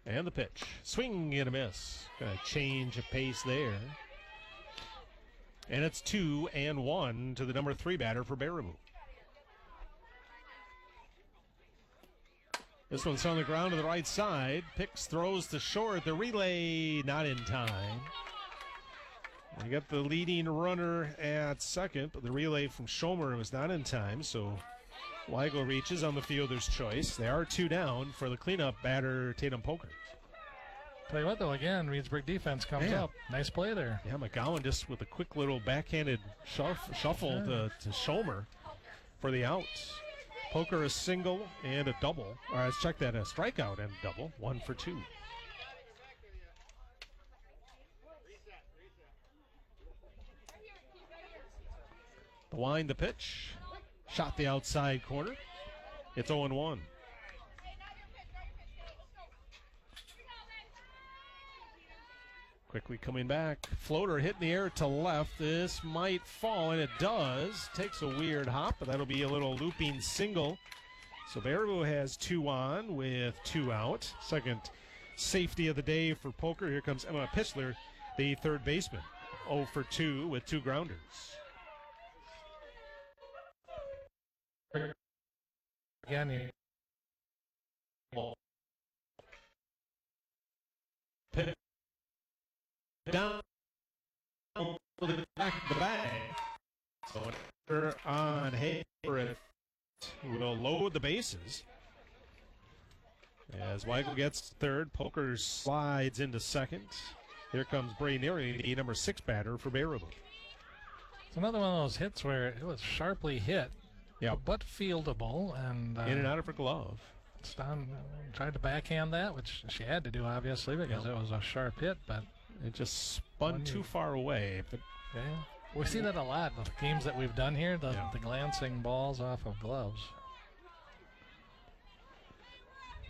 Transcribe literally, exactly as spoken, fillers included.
And the pitch. Swing and a miss. Gonna change of pace there. And it's two and one to the number three batter for Baraboo. This one's on the ground to the right side. Picks, throws to short. The relay not in time. We got the leading runner at second, but the relay from Schomer was not in time, so Weigel reaches on the fielder's choice. They are two down for the cleanup batter, Tatum Poker. Tell you what, though, again, Reedsburg defense comes Man. up. Nice play there. Yeah, McGowan just with a quick little backhanded shuff, shuffle Yeah. to, to Schomer for the out. Poker a single and a double. Or let's check that, a strikeout and a double. One for two. The wind, the pitch. Shot the outside corner. It's oh and one. Quickly coming back. Floater hit in the air to left. This might fall, and it does. Takes a weird hop, but that'll be a little looping single. So Baraboo has two on with two out. Second safety of the day for Poker. Here comes Emma Pichler, the third baseman. oh for two with two grounders. Again, you Pitch down for the back of the bag. So we're on Haber will load the bases. As Weigel gets third, Poker slides into second. Here comes Bray Neary, the number six batter for Baraboo. it's another one of those hits where it was sharply hit, Yep. but fieldable, and uh, In and out of her glove. Stan tried to backhand that, which she had to do, obviously, because Yep. it was a sharp hit, but It just spun One too you- far away. But yeah. We see that a lot with the games that we've done here, the, Yeah. the glancing balls off of gloves.